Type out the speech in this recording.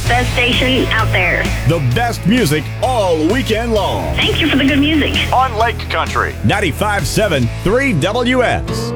Best station out there. The best music all weekend long. Thank you for the good music. On Lake Country. 95.7 3WS.